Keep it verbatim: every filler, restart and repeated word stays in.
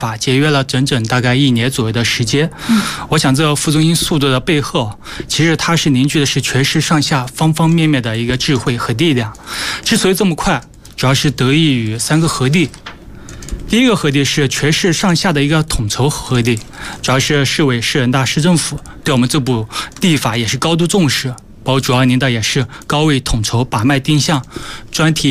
法节约了整整大概一年左右的时间。嗯，我想这副中心速度的背后，其实它是凝聚的是全市上下方方面面的一个智慧和力量。之所以这么快，主要是得益于三个核力。第一个核力是全市上下的一个统筹核力，主要是市委、市人大、市政府对我们这部立法也是高度重视，包括主要领导也是高位统筹把脉定向，专题